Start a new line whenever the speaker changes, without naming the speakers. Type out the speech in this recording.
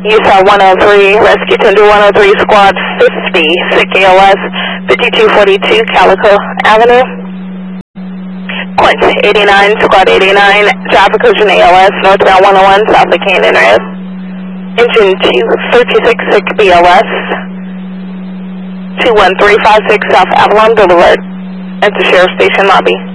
USAR 103, Rescue Tender 103, Squad 50, SIC ALS, 5242 Calico Avenue. Quint 89, Squad 89, traffic collision ALS, northbound 101, south of Canyon Road. Engine 236, SIC BLS, 21356 South Avalon Boulevard. At the Sheriff Station lobby.